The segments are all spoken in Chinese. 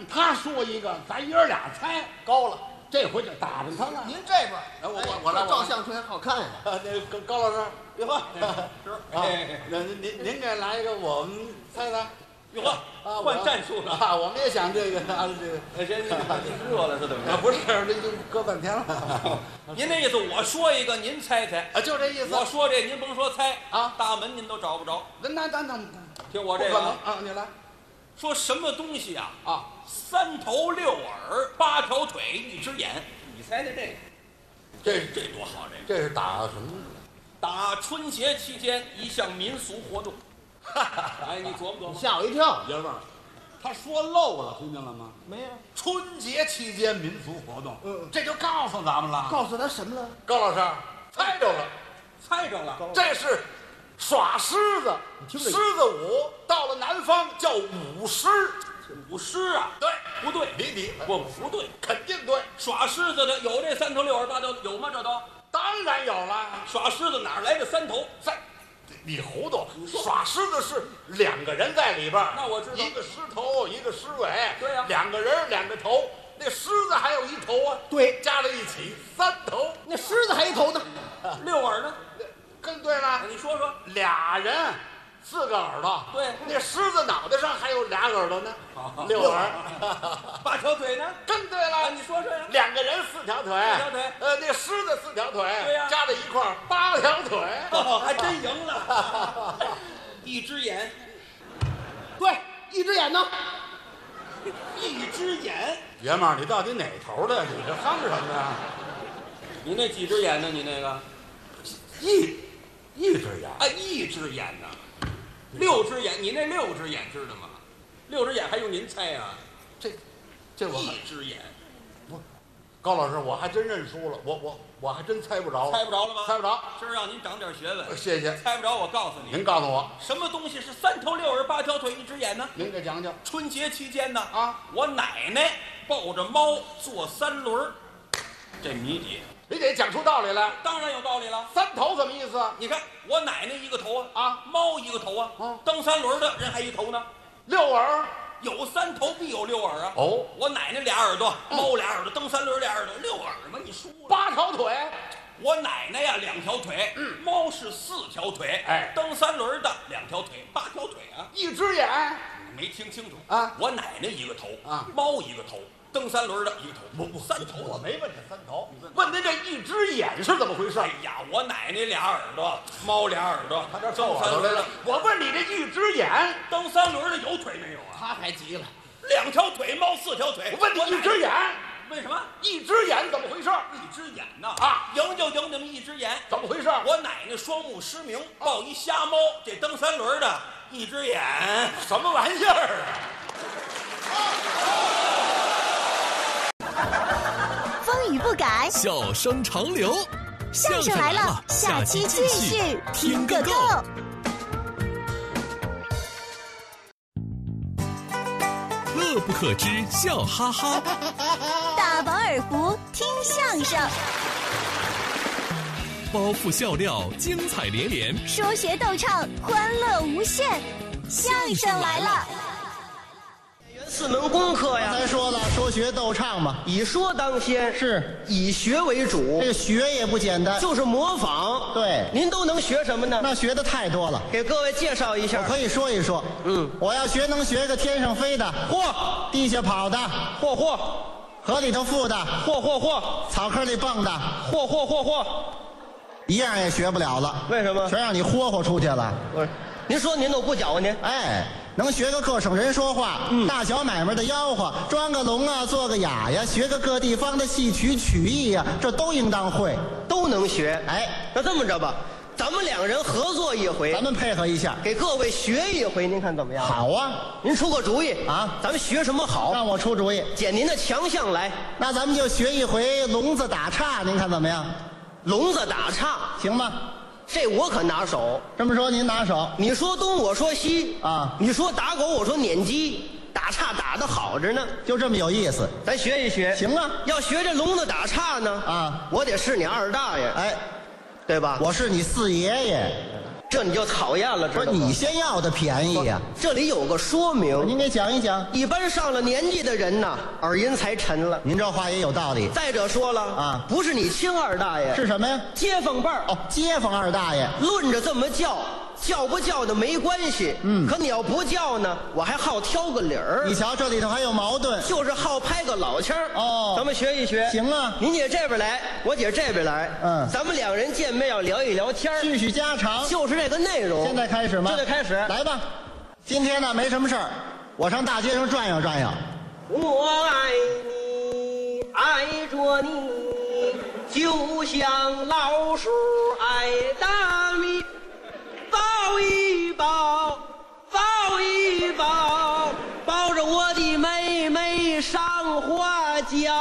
让他说一个，咱爷儿俩猜高了。这回就打扮他了。 您这边， 我来照相还好看呀。 那高老师， 哟呵， 是那您给来一个，我们猜猜。 哟呵，换战术了啊！我们也想这个啊，这个。 人热了是怎么着？ 不是，这就搁半天了。 您那意思，我说一个，您猜猜啊，就这意思。 我说这，您甭说猜啊， 大门您都找不着。 那听我这个啊，你来。 说什么东西啊？ 啊 ，3头6耳8条腿1只眼，你猜猜这多好？ 这是打什么？ 打春节期间一项民俗活动。哎，你琢磨琢磨， 吓我一跳。 爷们儿，他说漏了，听见了吗？ 没有。 春节期间民俗活动，这就告诉咱们了。 告诉他什么了？ 高老师猜着了， 猜着了， 这是耍狮子。狮子舞到了南方叫舞狮。 舞狮啊？ 对， 不对，不对， 肯定对。 耍狮子的有这3头6耳8条有吗？这都当然有了。 耍狮子哪来的3头？ 你糊涂！耍狮子是2个人在里边， 那我知道， 一个狮头，一个狮尾。 对呀 ，2个人2个头，那狮子还有1头啊。 对， 加在一起3头。 那狮子还一头呢 ，6耳呢？ 更对了。 你说说 ，2人4个耳朵。 对， 那狮子脑袋上还有2耳朵呢，6耳。 8条腿呢？ 更对了。 你说说呀。 2个人4条腿。 4条腿。 那狮子4条腿。 对呀。 加在一块儿8条腿。 还真赢了。1只眼。 对，1只眼呢 ？1只眼。 爷们儿，你到底哪头的？你这哼什么呀？ 你那几只眼呢？你那个？ 一只眼。 啊，1只眼呢？6只眼，你那6只眼知道吗？6只眼还用您猜呀？ 这我 1只眼。 不，高老师，我还真认输了，我还真猜不着。 猜不着了吗？ 猜不着。 今儿让您长点学问。 谢谢。 猜不着，我告诉你。 您告诉我， 什么东西是3头6耳8条腿1只眼呢？ 您给讲讲。 春节期间呢， 啊， 我奶奶抱着猫坐3轮，这谜底。 你得讲出道理来。 当然有道理了。 3头什么意思？ 你看，我奶奶1个头啊， 猫1个头啊，蹬3轮的人还1头呢。 6耳， 有3头必有6耳啊。 哦， 我奶奶2耳朵，猫2耳朵，蹬3轮2耳朵，6耳嘛，你输了。 8条腿。 我奶奶呀2条腿，猫是4条腿， 哎， 蹬3轮的2条腿，8条腿啊。 1只眼。 没听清楚啊？ 我奶奶1个头啊， 猫1个头。 蹬3轮的1个头， 不 3头。 我没问这3头，问您这1只眼是怎么回事？ 哎呀，我奶奶2耳朵，猫2耳朵， 他这蹬3轮的。我问你这1只眼， 蹬3轮的有腿没有啊？ 他还急了 ，2条腿，猫4条腿。 我问你1只眼， 为什么 1只眼怎么回事 ？1只眼呐啊， 赢就赢你们1只眼， 怎么回事？ 我奶奶双目失明，抱一瞎猫，这蹬3轮的1只眼， 什么玩意儿啊？ 风雨不改， 笑声长流。 相声来了，下期继续听个够。 乐不可支，笑哈哈。 大饱耳福，听相声。 包袱笑料，精彩连连。 说学逗唱，欢乐无限。相声来了。 4门功课呀， 才说了，说学逗唱嘛， 以说当先， 是以学为主。 这个学也不简单， 就是模仿。 对， 您都能学什么呢？ 那学的太多了， 给各位介绍一下。 我可以说一说。我要学能学个天上飞的， 嚯； 地下跑的， 嚯； 河里头浮的， 嚯； 草坑里蹦的， 嚯。 一样也学不了了。 为什么？ 全让你霍出去了。 不是，您说您都不搅和您？ 哎。 能学个各省人说话，大小买卖的吆喝，装个聋啊，做个哑呀，学个各地方的戏曲曲艺呀，这都应当会， 都能学。 哎， 那这么着吧，咱们2人合作一回， 咱们配合一下， 给各位学一回，您看怎么样？ 好啊， 您出个主意啊， 咱们学什么好？ 让我出主意， 捡您的强项来。 那咱们就学一回聋子打岔，您看怎么样？ 聋子打岔行吗？ 这我可拿手。 这么说您拿手， 你说东我说西啊， 你说打狗我说撵鸡，打岔打得好着呢， 就这么有意思。 咱学一学， 行啊。 要学这聋子打岔呢， 啊， 我得是你2大爷， 哎， 对吧？ 我是你4爷爷， 这你就讨厌了，知道吗？ 不是你先要的便宜呀、 这里有个说明， 您给讲一讲。 一般上了年纪的人呐，耳音才沉了。 您这话也有道理。 再者说了啊不是你亲二大爷， 是什么呀？ 街坊辈儿。 哦，街坊二大爷。 论着这么叫，叫不叫的没关系。可你要不叫呢，我还好挑个理儿。 你瞧，这里头还有矛盾。 就是好拍个老腔儿。 哦咱们学一学。 行啊您姐这边来，我姐这边来。咱们两人见面要聊一聊天儿， 叙叙家常。 就是这个内容。 现在开始吗？ 现在开始。 来吧。今天呢没什么事儿，我上大街上转悠转悠。 我爱你，爱着你，就像老鼠爱大米。抱一抱，抱一抱，抱着我的妹妹上花轿，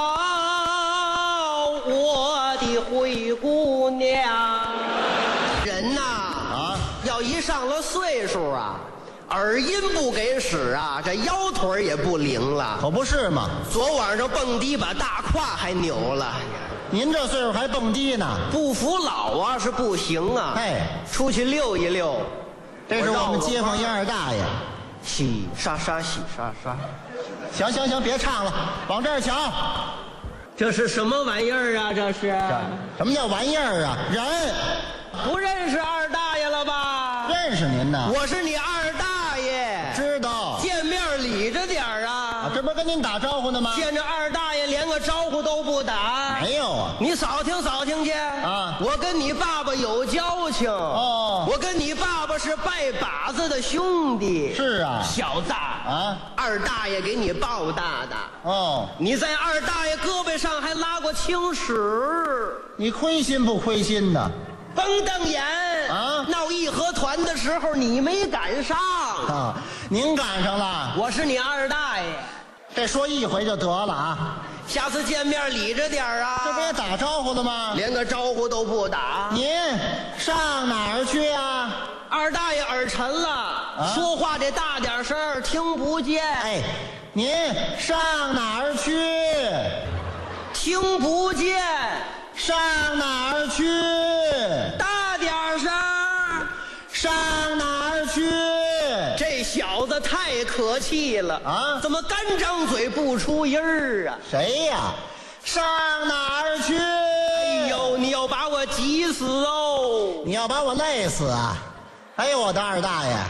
我的灰姑娘。人呐，要一上了岁数啊，耳音不给使啊，这腰腿也不灵了。 可不是嘛， 昨晚上蹦迪把大胯还扭了。 您这岁数还蹦迪呢？ 不服老啊是不行啊。 哎， 出去溜一溜。 这是我们街坊一二大爷。 洗刷刷，洗刷刷。 行行行，别唱了，往这儿瞧。 这是什么玩意儿啊？这是什么叫玩意儿啊？人不认识二大爷了吧？ 认识您呢。 我是你二大爷。 知道。 见面理着点儿啊。 这不是跟您打招呼呢吗？ 见着二大爷连个招呼都不打。 没有啊。 你扫听扫听去啊！ 我跟你爸爸有交情哦。 我跟你爸爸是拜把子的兄弟。 是啊。 小子啊， 二大爷给你抱大的。 哦。 你在二大爷胳膊上还拉过青史。 你亏心不亏心呢？ 甭瞪眼啊！ 闹义和团的时候你没赶上啊，您赶上了。 我是你二大爷。 这说一回就得了啊。 下次见面理着点儿啊。 这不也打招呼了吗？ 连个招呼都不打。 您上哪儿去啊？ 二大爷耳沉了，说话得大点声，听不见。 哎，您上哪儿去？ 听不见。 上哪儿去？ 大点声。 上哪儿去？ 这小子太可气了啊！ 怎么干张嘴不出音儿啊？ 谁呀？上哪儿去？ 哎呦，你要把我急死哦！ 你要把我累死啊！哎呦，我的二大爷！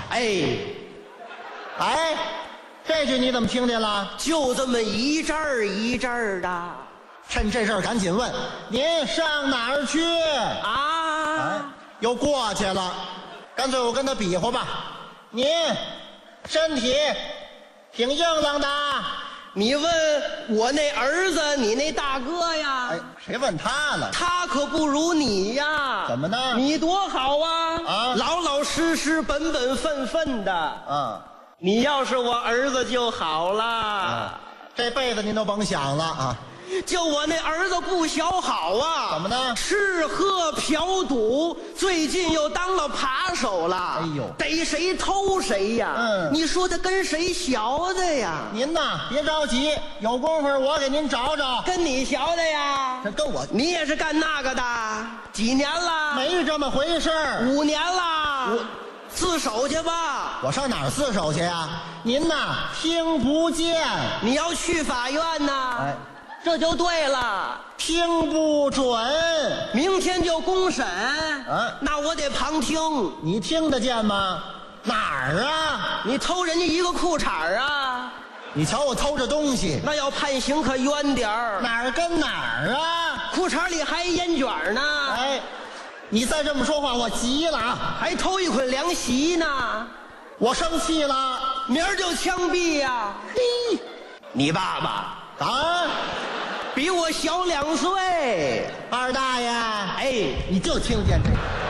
哎，这句你怎么听见了？ 就这么一阵儿一阵儿的。 趁这事儿赶紧问，您上哪儿去？ 啊！ 又过去了，干脆我跟他比划吧。您身体挺硬朗的。 你问我那儿子，你那大哥呀？ 哎，谁问他了？ 他可不如你呀。 怎么呢？ 你多好啊！ 啊， 老老实实、本本分分的。 啊， 你要是我儿子就好了。 这辈子您都甭想了啊！ 就我那儿子不小好啊！ 怎么呢？ 吃喝嫖赌，最近又当了扒手了。 哎呦， 逮谁偷谁呀！你说他跟谁学的呀？ 您呐，别着急，有功夫我给您找找。 跟你学的呀？ 这跟我， 你也是干那个的？几年了？ 没这么回事儿。 5年了。自首去吧。 我上哪儿自首去呀？您呐，听不见。 你要去法院呐？ 哎。 这就对了， 听不准， 明天就公审。那我得旁听。 你听得见吗？哪儿啊？ 你偷人家一个裤衩啊？ 你瞧我偷着东西， 那要判刑可冤点儿。 哪儿跟哪儿啊？ 裤衩里还烟卷呢。 哎，你再这么说话，我急了啊！ 还偷一捆凉席呢， 我生气了， 明儿就枪毙呀！嘿，你爸爸啊？ 比我小2岁， 二大爷， 哎， 你就听见这个。